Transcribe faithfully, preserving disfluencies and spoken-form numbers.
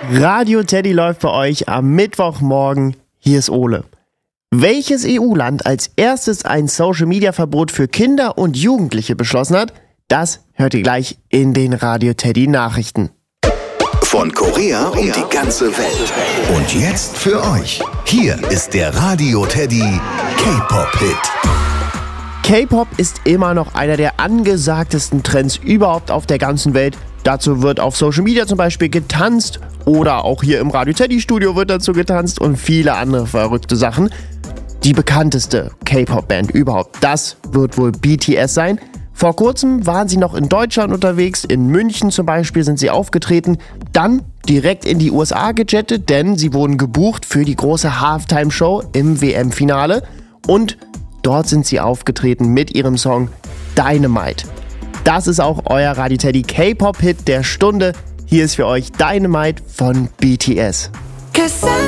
Radio Teddy läuft bei euch am Mittwochmorgen. Hier ist Ole. Welches E U-Land als erstes ein Social-Media-Verbot für Kinder und Jugendliche beschlossen hat, das hört ihr gleich in den Radio Teddy Nachrichten. Von Korea um die ganze Welt. Und jetzt für euch. Hier ist der Radio Teddy K-Pop-Hit. K-Pop ist immer noch einer der angesagtesten Trends überhaupt auf der ganzen Welt. Dazu wird auf Social Media zum Beispiel getanzt oder auch hier im Radio Teddy Studio wird dazu getanzt und viele andere verrückte Sachen. Die bekannteste K-Pop-Band überhaupt, das wird wohl B T S sein. Vor kurzem waren sie noch in Deutschland unterwegs, in München zum Beispiel sind sie aufgetreten, dann direkt in die U S A gejettet, denn sie wurden gebucht für die große Halftime-Show im W M-Finale und dort sind sie aufgetreten mit ihrem Song Dynamite. Das ist auch euer Radio Teddy K-Pop-Hit der Stunde. Hier ist für euch Dynamite von B T S.